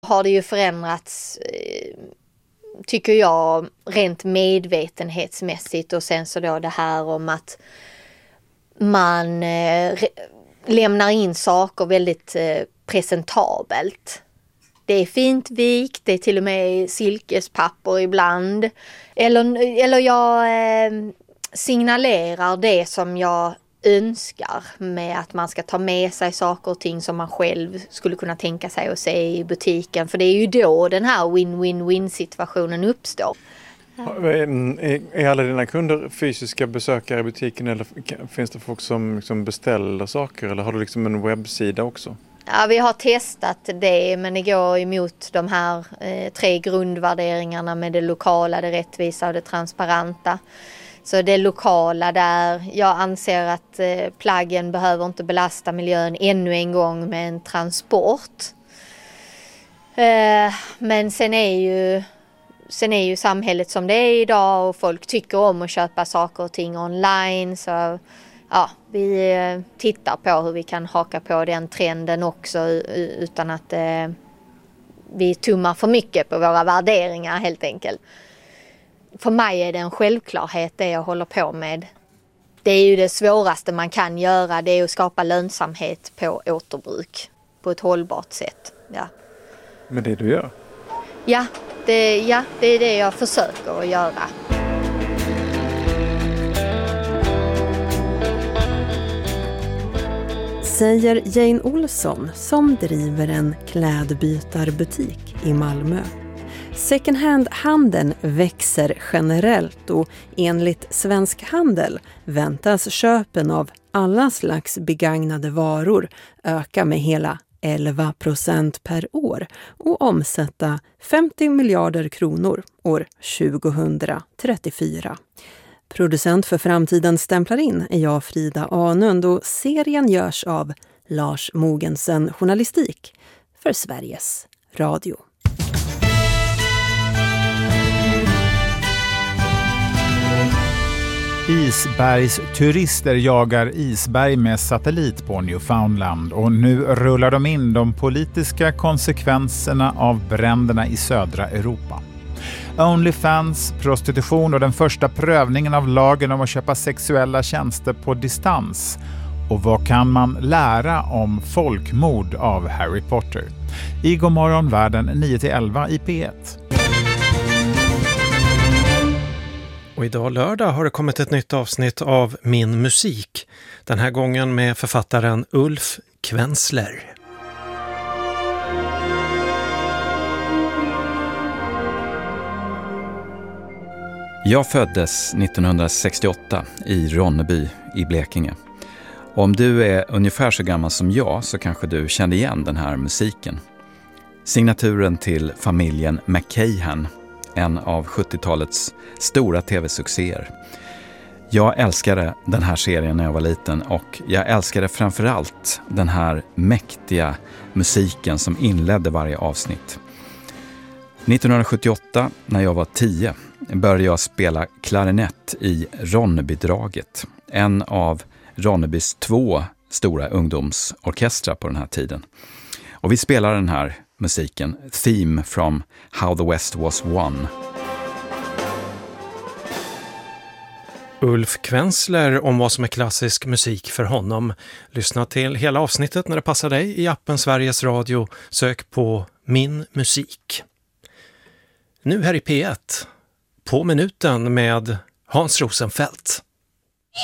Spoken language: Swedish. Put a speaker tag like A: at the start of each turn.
A: Har det ju förändrats, tycker jag, rent medvetenhetsmässigt, och sen så då det här om att man lämnar in saker väldigt presentabelt. Det är fint vikt, det är till och med silkespapper ibland. Eller jag signalerar det som jag önskar, med att man ska ta med sig saker och ting som man själv skulle kunna tänka sig att se i butiken. För det är ju då den här win-win-win situationen uppstår.
B: Är alla dina kunder fysiska besökare i butiken, eller finns det folk som beställer saker, eller har du liksom en webbsida också?
A: Ja, vi har testat det, men det går emot de här 3 grundvärderingarna med det lokala, det rättvisa och det transparenta. Så det lokala där, jag anser att plaggen behöver inte belasta miljön ännu en gång med en transport. Men sen är ju samhället som det är idag, och folk tycker om att köpa saker och ting online. Så ja, vi tittar på hur vi kan haka på den trenden också, utan att vi tummar för mycket på våra värderingar helt enkelt. För mig är det en självklarhet det jag håller på med. Det är ju det svåraste man kan göra, det är att skapa lönsamhet på återbruk på ett hållbart sätt. Ja.
B: Men det du gör?
A: Ja, det är det jag försöker att göra.
C: Säger Jane Olsson, som driver en klädbytarbutik i Malmö. Second hand-handeln växer generellt, och enligt Svensk Handel väntas köpen av alla slags begagnade varor öka med hela 11% per år och omsätta 50 miljarder kronor år 2034. Producent för Framtiden stämplar in är jag, Frida Anund, och serien görs av Lars Mogensen Journalistik för Sveriges Radio.
D: Isbergsturister jagar isberg med satellit på Newfoundland, och nu rullar de in de politiska konsekvenserna av bränderna i södra Europa. Onlyfans, prostitution och den första prövningen av lagen om att köpa sexuella tjänster på distans. Och vad kan man lära om folkmord av Harry Potter? I Godmorgon världen 9-11 i P1.
E: Och idag lördag har det kommit ett nytt avsnitt av Min musik. Den här gången med författaren Ulf Kvensler.
F: Jag föddes 1968 i Ronneby i Blekinge. Om du är ungefär så gammal som jag så kanske du kände igen den här musiken. Signaturen till familjen McKayhan, en av 70-talets stora tv-succéer. Jag älskade den här serien när jag var liten, och jag älskade framförallt den här mäktiga musiken som inledde varje avsnitt. 1978, när jag var 10, började jag spela klarinett i Ronnebydraget, en av Ronnebys 2 stora ungdomsorkestrar på den här tiden. Och vi spelar den här musiken, Theme from How the West Was Won.
E: Ulf Kvensler om vad som är klassisk musik för honom. Lyssna till hela avsnittet när det passar dig i appen Sveriges Radio. Sök på Min musik. Nu här i P1, På minuten med Hans Rosenfeldt.